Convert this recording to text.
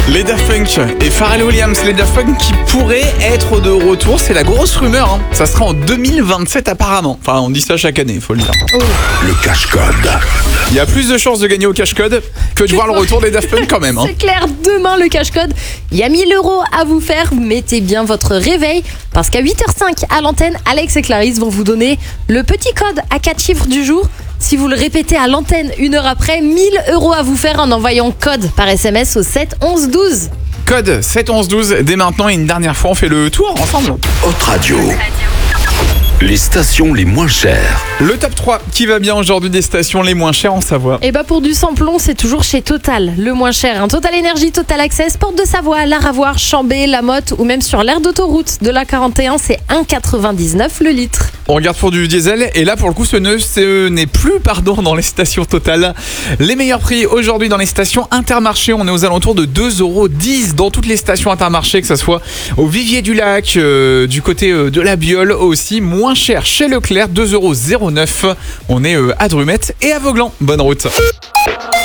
Les Daft Punk et Pharrell Williams, les Daft Punk qui pourraient être de retour, c'est la grosse rumeur. Hein. Ça sera en 2027 apparemment. Enfin, on dit ça chaque année, il faut le dire. Le cache-code. Il y a plus de chances de gagner au cache-code que de voir le retour des Daft Punk quand même. Hein. C'est clair, demain le cache-code. Il y a 1000 € à vous faire. Mettez bien votre réveil parce qu'à 8h05 à l'antenne, Alex et Clarisse vont vous donner le petit code à 4 chiffres du jour. Si vous le répétez à l'antenne une heure après, 1000 € à vous faire en envoyant code par SMS au 7 11 12. Code 7 11 12. Dès maintenant et une dernière fois, on fait le tour ensemble. Haute Radio. Les stations les moins chères. Le top 3 qui va bien aujourd'hui des stations les moins chères en Savoie. Et pour du samplon, c'est toujours chez Total, le moins cher. Un Total Énergie, Total Access, Porte de Savoie, Laravoir, Chambé, La Motte ou même sur l'aire d'autoroute de la 41, c'est 1,99 le litre. On regarde pour du diesel et là pour le coup ce n'est plus dans les stations Total. Les meilleurs prix aujourd'hui dans les stations Intermarché, on est aux alentours de 2,10 € dans toutes les stations Intermarché, que ce soit au Vivier du Lac, du côté de la Biole aussi, moins cher chez Leclerc, 2,09 €. On est à Drumette et à Vauglan. Bonne route.